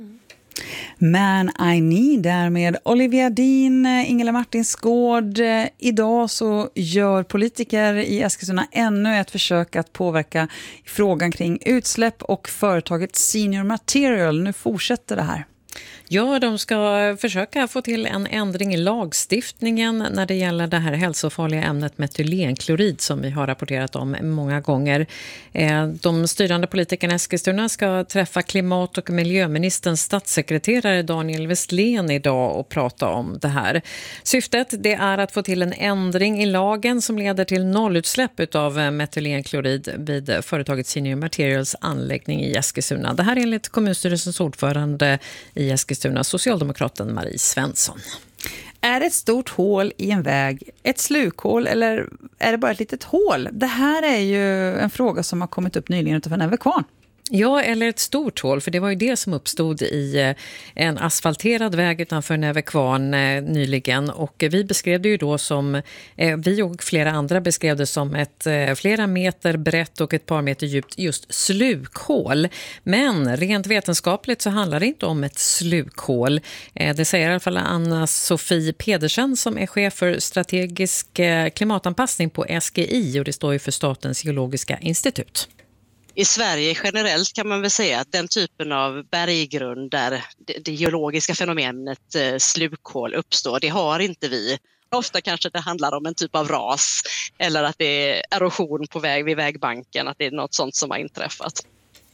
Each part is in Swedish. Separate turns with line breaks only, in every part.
Man I Need där med Olivia Dean, Ingela Martinsgård. Idag så gör politiker i Eskilstuna ännu ett försök att påverka frågan kring utsläpp och företaget Senior Material. Nu fortsätter det här.
Ja, de ska försöka få till en ändring i lagstiftningen när det gäller det här hälsofarliga ämnet metylenklorid som vi har rapporterat om många gånger. De styrande politikerna i Eskilstuna ska träffa klimat- och miljöministerns statssekreterare Daniel Westlén idag och prata om det här. Syftet det är att få till en ändring i lagen som leder till nollutsläpp av metylenklorid vid företaget Senior Materials anläggning i Eskilstuna. Det här är enligt kommunstyrelsens ordförande i Eskilstuna, socialdemokraten Marie Svensson.
Är det ett stort hål i en väg ett slukhål eller är det bara ett litet hål? Det här är ju en fråga som har kommit upp nyligen utanför Nävekvarn.
Ja, eller ett stort hål, för det var ju det som uppstod i en asfalterad väg utanför Nävekvarn nyligen. Och vi beskrev det ju då som, vi och flera andra beskrev det som ett flera meter brett och ett par meter djupt just slukhål. Men rent vetenskapligt så handlar det inte om ett slukhål. Det säger i alla fall Anna-Sofie Pedersen som är chef för strategisk klimatanpassning på SGI, och det står ju för Statens geologiska institut.
I Sverige generellt kan man väl säga att den typen av berggrund där det geologiska fenomenet slukhål uppstår, det har inte vi. Ofta kanske det handlar om en typ av ras eller att det är erosion på väg vid vägbanken, att det är något sånt som har inträffat.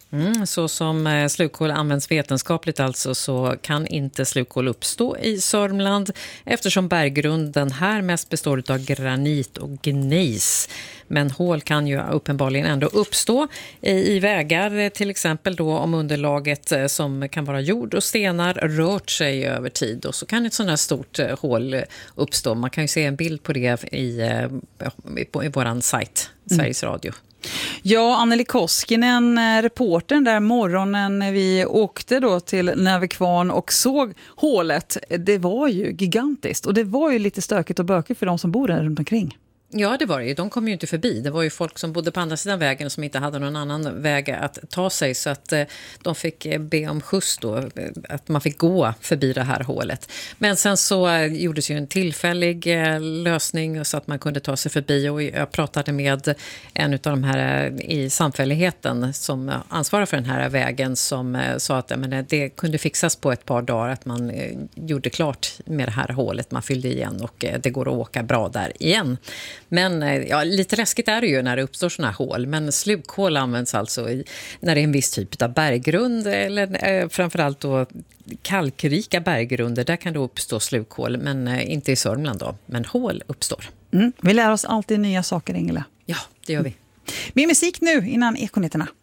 Så som slukhål används vetenskapligt alltså, så kan inte slukhål uppstå i Sörmland eftersom berggrunden här mest består av granit och gnejs. Men hål kan ju uppenbarligen ändå uppstå i vägar, till exempel då om underlaget som kan vara jord och stenar rört sig över tid, och så kan ett sådant här stort hål uppstå. Man kan ju se en bild på det i våran sajt, Sveriges Radio.
Ja, Anneli Koskinen, reportern där morgonen när vi åkte då till Nävekvarn och såg hålet, det var ju gigantiskt och det var ju lite stökigt och bökigt för de som bor där runt omkring.
Ja, det var det ju. De kom ju inte förbi. Det var ju folk som bodde på andra sidan vägen som inte hade någon annan väg att ta sig, så att de fick be om skjuts då, att man fick gå förbi det här hålet. Men sen så gjordes ju en tillfällig lösning så att man kunde ta sig förbi, och jag pratade med en av de här i samfälligheten som ansvarar för den här vägen som sa att det kunde fixas på ett par dagar, att man gjorde klart med det här hålet, man fyllde igen och det går att åka bra där igen. Men ja, lite läskigt är det ju när det uppstår såna här hål. Men slukhål används alltså när det är en viss typ av berggrund, eller framförallt då kalkrika berggrunder. Där kan det uppstå slukhål, men inte i Sörmland då. Men hål uppstår.
Vi lär oss alltid nya saker, Ingela.
Ja, det gör vi.
Mer musik nu innan Ekonyheterna.